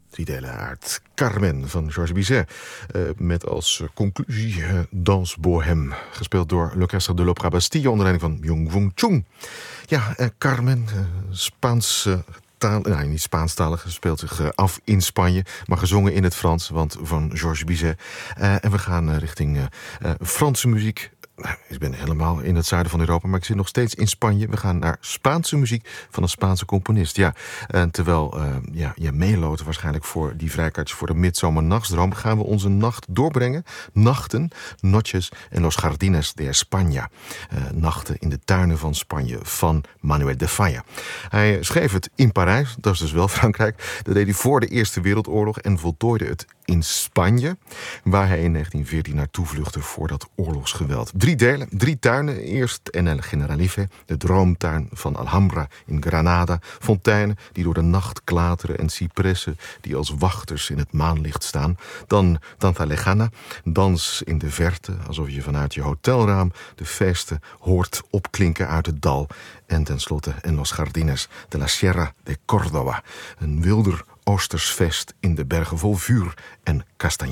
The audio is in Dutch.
Drie delen uit Carmen van Georges Bizet. Met als conclusie Danse Bohème. Gespeeld door l'Orchestre de l'Opéra Bastille onder leiding van Myung-Whun Chung. Ja, Carmen, Spaans taal, niet Spaanstalig, speelt zich af in Spanje, maar gezongen in het Frans, want van Georges Bizet. En we gaan richting Franse muziek. Ik ben helemaal in het zuiden van Europa, maar ik zit nog steeds in Spanje. We gaan naar Spaanse muziek van een Spaanse componist. Ja, terwijl je meeloten waarschijnlijk voor die vrijkaartjes voor de Midzomernachtsdroom, gaan we onze nacht doorbrengen. Nachten, noches en los jardines de España. Nachten in de tuinen van Spanje van Manuel de Falla. Hij schreef het in Parijs, dat is dus wel Frankrijk. Dat deed hij voor de Eerste Wereldoorlog en voltooide het in Spanje, waar hij in 1914 naartoe vluchtte voor dat oorlogsgeweld. 3 delen, 3 tuinen. Eerst En el Generalife, de droomtuin van Alhambra in Granada. Fonteinen die door de nacht klateren en cipressen die als wachters in het maanlicht staan. Dan Tanta Lejana, dans in de verte, alsof je vanuit je hotelraam de feesten hoort opklinken uit het dal. En tenslotte En los Jardines de la Sierra de Córdoba, een wilder Oostersfest in de bergen vol vuur en kastanjes.